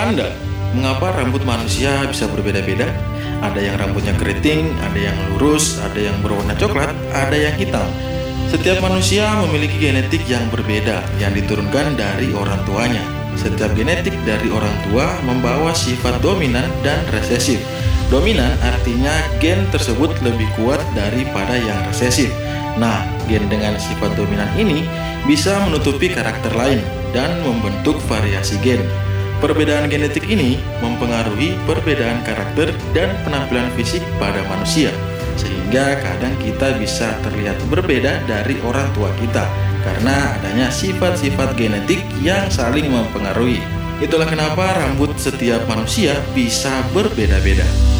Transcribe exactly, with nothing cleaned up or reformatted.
Tahukah Anda mengapa rambut manusia bisa berbeda-beda? Ada yang rambutnya keriting, ada yang lurus, ada yang berwarna coklat, ada yang hitam. Setiap manusia memiliki genetik yang berbeda yang diturunkan dari orang tuanya. Setiap genetik dari orang tua membawa sifat dominan dan resesif. Dominan artinya gen tersebut lebih kuat daripada yang resesif. Nah, gen dengan sifat dominan ini bisa menutupi karakter lain dan membentuk variasi gen. Perbedaan genetik ini mempengaruhi perbedaan karakter dan penampilan fisik pada manusia, sehingga kadang kita bisa terlihat berbeda dari orang tua kita karena adanya sifat-sifat genetik yang saling mempengaruhi. Itulah kenapa rambut setiap manusia bisa berbeda-beda.